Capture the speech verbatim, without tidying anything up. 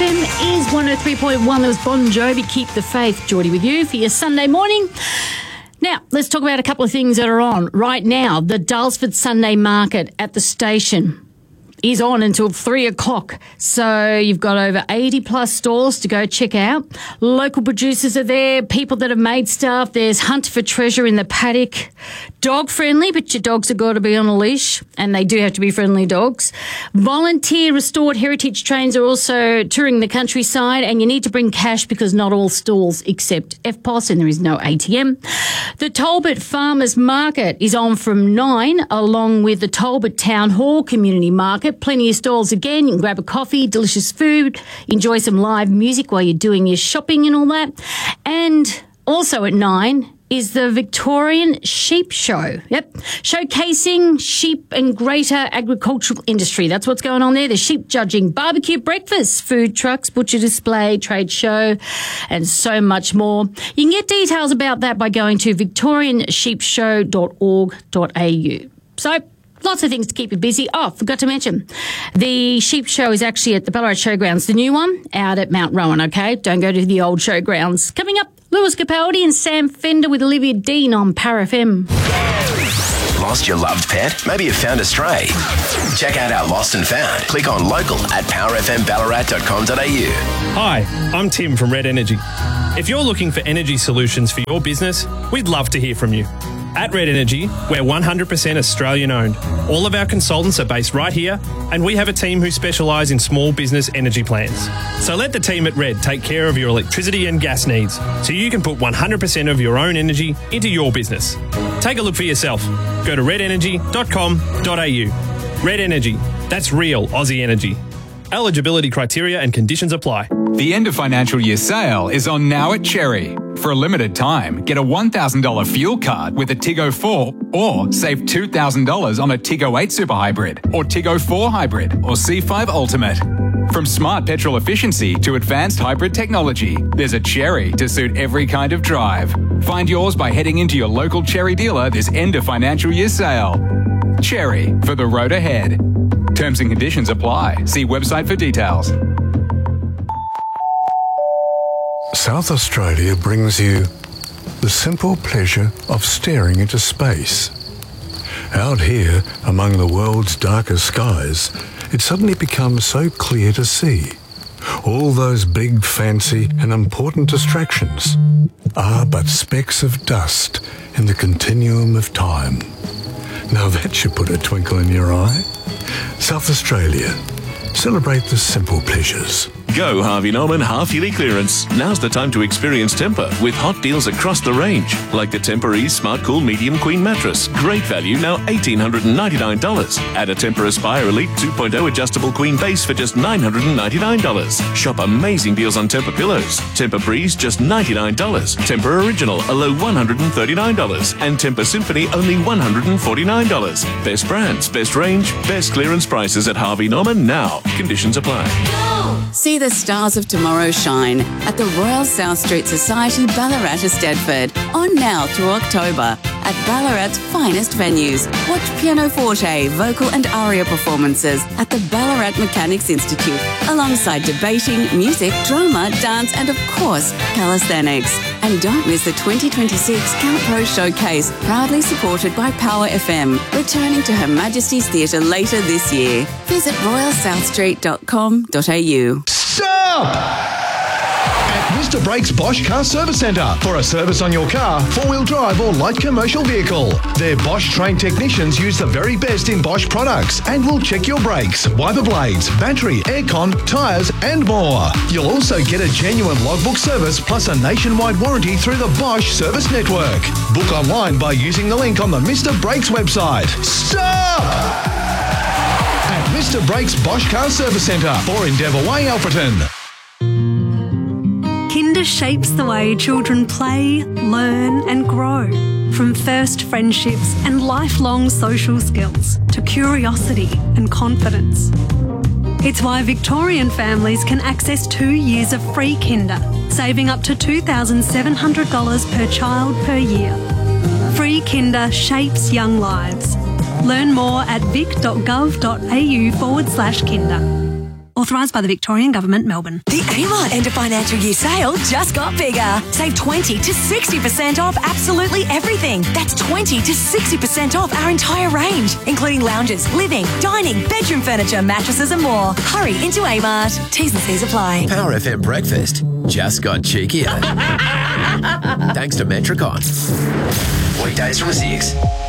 M is one oh three point one. That was Bon Jovi, Keep the Faith. Geordie with you for your Sunday morning. Now, let's talk about a couple of things that are on right now. The Daylesford Sunday Market at the station is on until three o'clock. So you've got over eighty plus stalls to go check out. Local producers are there, people that have made stuff. There's Hunt for Treasure in the paddock. Dog friendly, but your dogs have got to be on a leash, and they do have to be friendly dogs. Volunteer restored heritage trains are also touring the countryside, and you need to bring cash because not all stalls accept F P O S and there is no A T M. The Talbot Farmers Market is on from nine, along with the Talbot Town Hall Community Market. Plenty of stalls again. You can grab a coffee, delicious food, enjoy some live music while you're doing your shopping and all that. And also at nine is the Victorian Sheep Show. Yep. Showcasing sheep and greater agricultural industry. That's what's going on there. The sheep judging, barbecue breakfast, food trucks, butcher display, trade show, and so much more. You can get details about that by going to victorian sheep show dot org dot a u. So, lots of things to keep you busy. Oh, forgot to mention, the sheep show is actually at the Ballarat Showgrounds, the new one, out at Mount Rowan, okay? Don't go to the old showgrounds. Coming up, Lewis Capaldi and Sam Fender with Olivia Dean on Power F M. Lost your loved pet? Maybe you found a stray. Check out our Lost and Found. Click on local at power f m ballarat dot com dot a u. Hi, I'm Tim from Red Energy. If you're looking for energy solutions for your business, we'd love to hear from you. At Red Energy, we're one hundred percent Australian owned. All of our consultants are based right here, and we have a team who specialise in small business energy plans. So let the team at Red take care of your electricity and gas needs, so you can put one hundred percent of your own energy into your business. Take a look for yourself. Go to red energy dot com dot a u. Red Energy, that's real Aussie energy. Eligibility criteria and conditions apply. The end of financial year sale is on now at Cherry. For a limited time, get a one thousand dollars fuel card with a Tiggo four or save two thousand dollars on a Tiggo eight Super Hybrid or Tiggo four Hybrid or C five Ultimate. From smart petrol efficiency to advanced hybrid technology, there's a Cherry to suit every kind of drive. Find yours by heading into your local Cherry dealer this end of financial year sale. Cherry, for the road ahead. Terms and conditions apply. See website for details. South Australia brings you the simple pleasure of staring into space. Out here, among the world's darkest skies, it suddenly becomes so clear to see. All those big, fancy and important distractions are but specks of dust in the continuum of time. Now that should put a twinkle in your eye. South Australia. Celebrate the simple pleasures. Go Harvey Norman half-yearly clearance. Now's the time to experience Tempur with hot deals across the range. Like the Tempur Ease Smart Cool Medium Queen Mattress. Great value, now one thousand eight hundred ninety-nine dollars. Add a Tempur Aspire Elite two point oh Adjustable Queen Base for just nine hundred ninety-nine dollars. Shop amazing deals on Tempur Pillows. Tempur Breeze, just ninety-nine dollars. Tempur Original, a low one hundred thirty-nine dollars. And Tempur Symphony, only one hundred forty-nine dollars. Best brands, best range, best clearance prices at Harvey Norman now. Conditions apply. See the stars of tomorrow shine at the Royal South Street Society, Ballarat, Eisteddfod. On now through October at Ballarat's finest venues. Watch pianoforte, vocal and aria performances at the Ballarat Mechanics Institute, alongside debating, music, drama, dance and, of course, calisthenics. And don't miss the twenty twenty-six CalPro Showcase, proudly supported by Power F M, returning to Her Majesty's Theatre later this year. Visit royal south street dot com dot a u. Stop! At Mister Brakes Bosch Car Service Centre for a service on your car, four-wheel drive or light commercial vehicle. Their Bosch trained technicians use the very best in Bosch products and will check your brakes, wiper blades, battery, aircon, tyres and more. You'll also get a genuine logbook service plus a nationwide warranty through the Bosch Service Network. Book online by using the link on the Mister Brakes website. Stop! At Mister Brakes Bosch Car Service Centre or Endeavour Way, Alfreton. Kinder shapes the way children play, learn and grow. From first friendships and lifelong social skills to curiosity and confidence. It's why Victorian families can access two years of free Kinder, saving up to two thousand seven hundred dollars per child per year. Free Kinder shapes young lives. Learn more at vic.gov.au forward slash Kinder. Authorised by the Victorian Government, Melbourne. The Amart end of financial year sale just got bigger. Save twenty to sixty percent off absolutely everything. That's twenty to sixty percent off our entire range, including lounges, living, dining, bedroom furniture, mattresses and more. Hurry into Amart. T's and C's apply. Power F M breakfast just got cheekier. Thanks to Metricon. Weekdays from six.